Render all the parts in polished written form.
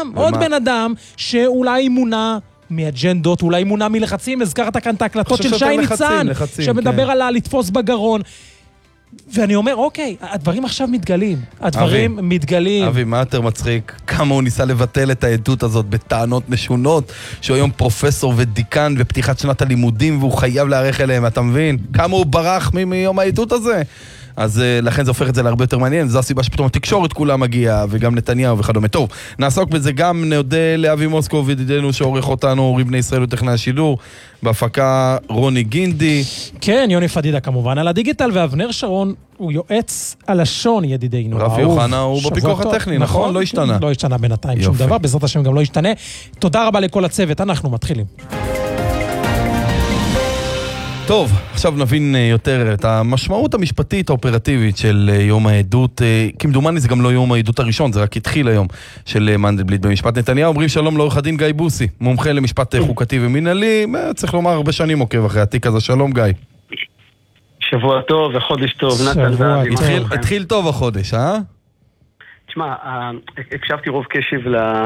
עוד בן אדם שאולי מונע מאג'נדות, אולי מונע מלחצים. הזכרת כאן את ההקלטות של שי ניצן, שמדבר על לתפוס בגרון. ואני אומר, אוקיי, הדברים עכשיו מתגלים. הדברים מתגלים. אבי, מה יותר מצחיק? כמה הוא ניסה לבטל את העדות הזאת בטענות משונות, שהוא היום פרופסור ודיקן בפתיחת שנת הלימודים, והוא חייב להערך אליהם, אתה מבין? כמה הוא ברח מיום העדות הזה? אז לכן זה הופך את זה להרבה יותר מעניין. זו הסיבה שפתאום התקשורת כולה מגיעה, וגם נתניהו וכדומה. טוב, נעסוק בזה גם, נודה לאבי מוסקוב ידידנו שעורך אותנו, אורי בני ישראל וטכנאי השידור, בהפקה רוני גינדי. כן, יוני פדידה כמובן על הדיגיטל, ואבנר שרון הוא יועץ הלשון ידידינו. רפי יוחנה הוא בפיקוח הטכני, נכון? לא השתנה. לא השתנה בינתיים שום דבר, בעזרת השם גם לא ישתנה. תודה רבה לכל הצוות, אנחנו מתחילים. טוב, עכשיו נבין יותר את המשמעות המשפטית האופרטיבית של יום העדות. כמדומני זה גם לא יום העדות הראשון, זה רק התחיל היום של מנדלבליט במשפט נתניהו. אומרים שלום לעורך הדין גיא בוסי, מומחה למשפט חוקתי ומנהלי, צריך לומר הרבה שנים עוקב אחרי התיק הזה. שלום גיא. שבוע טוב וחודש טוב, נתן ואבי. התחיל טוב החודש, אה? תשמע, הקשבתי רוב קשב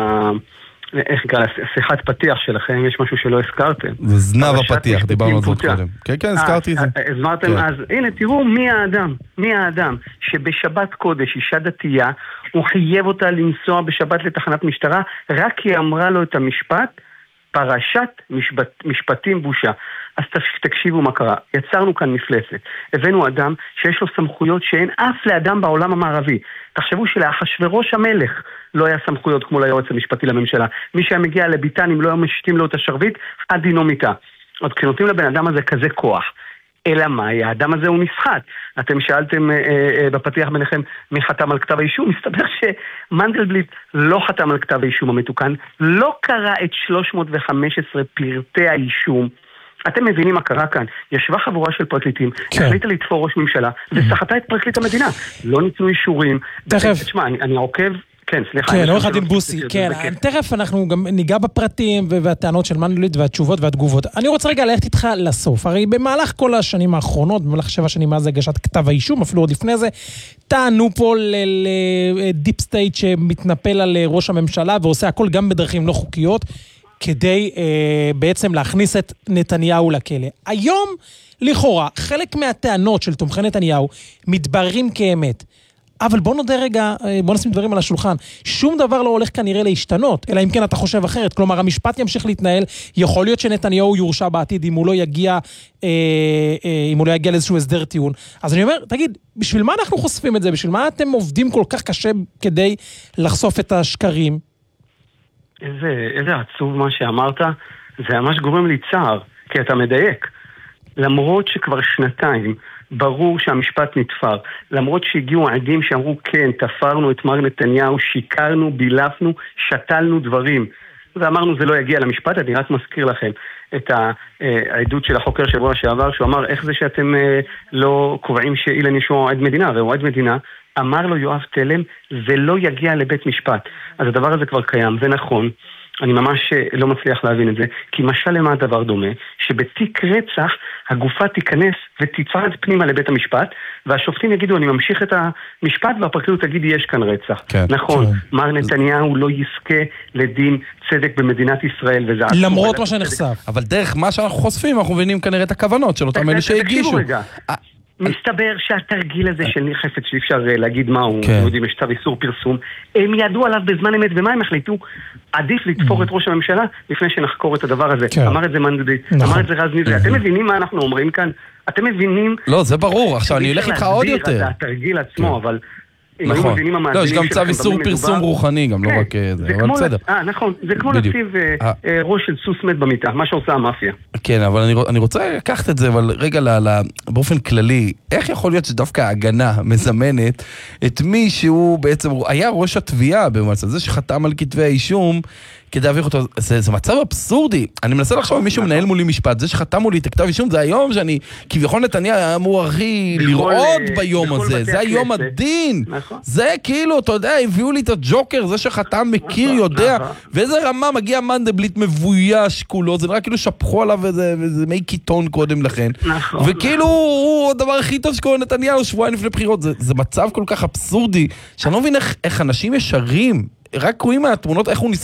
איך נקרא, שיחת פתיח שלכם, יש משהו שלא הזכרתם. זה זנב הפתיח, דיברנו על זאת קודם. כן, כן, הזכרתי את זה. הזמרתם, אז הנה, תראו מי האדם שבשבת קודש, אישה דתייה, הוא חייב אותה לנסוע בשבת לתחנת משטרה, רק כי אמרה לו את המשפט, פרשת משפטים בושה. אז תקשיבו מה קרה. יצרנו כאן מפלצת. הבאנו אדם שיש לו סמכויות שאין אף לאדם בעולם המערבי. תחשבו שלאחשוורוש המלך לא היה סמכויות כמו ליועץ המשפטי לממשלה. מי שהיה מגיע לביתן, אם לא היו משתים לו את השרביט, עד דינו מיתה. עוד כשנותנים לבן אדם הזה כזה כוח. אלא מה? האדם הזה הוא נסחט. אתם שאלתם בפתיח ביניכם מי חתם על כתב האישום. מסתבר שמנדלבליט לא חתם על כתב האישום המתוקן, לא קרא את 315 פרטי האישום. אתם מבינים מה קרה כאן? ישבה חבורה של פרקליטים, החליטה לתפור ראש ממשלה, וסחטה את פרקליט המדינה. לא ניתנו אישורים. תכף. תשמע, אני עוקב. כן, סליחה. כן, עורך הדין בוסי. כן, תכף אנחנו גם ניגע בפרטים והטענות של מנדלבליט והתשובות והתגובות. אני רוצה רגע ללכת איתך לסוף. הרי במהלך כל השנים האחרונות, במהלך 7 שנים מאז הגשת כתב האישום, אפילו עוד לפני זה, טענו פה לדיפ סטייט שמתנפל על ראש הממשלה ועושה הכל גם בדרכים לא חוקיות, כדי בעצם להכניס את נתניהו לכלא. היום, לכאורה, חלק מהטענות של תומכי נתניהו מתבררים כאמת. אבל בוא נודה רגע, בוא נשים דברים על השולחן. שום דבר לא הולך כנראה להשתנות, אלא אם כן אתה חושב אחרת. כלומר, המשפט ימשיך להתנהל. יכול להיות שנתניהו יורשע בעתיד אם הוא לא יגיע לאיזשהו הסדר טיעון. אז אני אומר, תגיד, בשביל מה אנחנו חושפים את זה? בשביל מה אתם עובדים כל כך קשה כדי לחשוף את השקרים? איזה עצוב מה שאמרת, זה ממש גורם לי צער, כי אתה מדייק. למרות שכבר שנתיים ברור שהמשפט נתפר, למרות שהגיעו עדים שאמרו כן, תפרנו את מר נתניהו, שיקרנו, בילפנו, שתלנו דברים, ואמרנו זה לא יגיע למשפט. אני רק מזכיר לכם את העדות של החוקר שבוע שעבר, שהוא אמר איך זה שאתם לא קובעים שאילן ישוע הוא עד מדינה, והוא עד מדינה, אמר לו יואב תלם, זה לא יגיע לבית משפט. אז הדבר הזה כבר קיים, זה נכון. אני ממש לא מצליח להבין את זה, כי משל למה הדבר דומה, שבתיק רצח הגופה תיכנס ותצעד פנימה לבית המשפט, והשופטים יגידו אני ממשיך את המשפט, והפרקליטות תגיד יש כאן רצח. כן, נכון, כן. מר נתניהו לא יזכה לדין צדק במדינת ישראל, וזה למרות מה שנחשף. אבל דרך מה שאנחנו חושפים, אנחנו מבינים כנראה את הכוונות של אותם אלה שהגישו. מסתבר שהתרגיל הזה של חפץ שאי אפשר להגיד מה הוא, יודעים, יש צו איסור פרסום, הם ידעו עליו בזמן אמת, ומה הם החליטו? עדיף לתפור את ראש הממשלה לפני שנחקור את הדבר הזה. אמר את זה מנדלבליט, אמר את זה רז נזרי. אתם מבינים מה אנחנו אומרים כאן? אתם מבינים? לא, זה ברור, עכשיו אני אלך איתך עוד יותר. זה התרגיל עצמו, אבל נכון. לא, יש גם צו איסור פרסום רוחני, גם לא רק זה, אבל בסדר. נכון, זה כמו לציב ראש של סוס מת במיטה, מה שעושה המאפיה. כן, אבל אני רוצה לקחת את זה, אבל רגע, באופן כללי, איך יכול להיות שדווקא ההגנה מזמנת את מי שהוא בעצם, היה ראש התביעה במצב, זה שחתם על כתבי האישום, כדי להביך אותו, זה מצב אבסורדי. אני מנסה לחשוב אם מישהו מנהל מולי משפט, זה שחתם מולי את הכתב אישום, זה היום שאני, כביכול נתניהו היה אמור הכי לראות ביום הזה, זה היום הדין. זה כאילו, אתה יודע, הביאו לי את הג'וקר, זה שחתם מכיר, יודע, ואיזה רמה מגיע מנדלבליט מבויש כולו, זה נראה כאילו שפכו עליו איזה מי קיטון קודם לכן, וכאילו הוא הדבר הכי טוב שקורה נתניהו שבועיים לפני בחירות, זה מצב כל כך אבסורדי, שאני לא מבין איך אנשים ישרים, רק רואים מהתמונות איך הוא